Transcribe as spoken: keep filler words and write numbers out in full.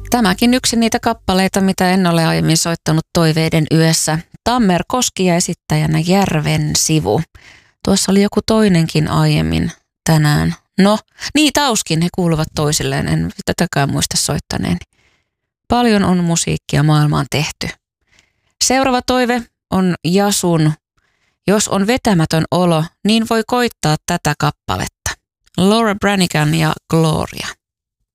Tämäkin yksi niitä kappaleita, mitä en ole aiemmin soittanut Toiveiden yössä. Tammer Koski ja esittäjänä Järven sivu. Tuossa oli joku toinenkin aiemmin tänään. No, niin tauskin, he kuuluvat toisilleen, en tätäkään muista soittaneeni. Paljon on musiikkia maailmaan tehty. Seuraava toive on Jasun. Jos on vetämätön olo, niin voi koittaa tätä kappaletta. Laura Branigan ja Gloria.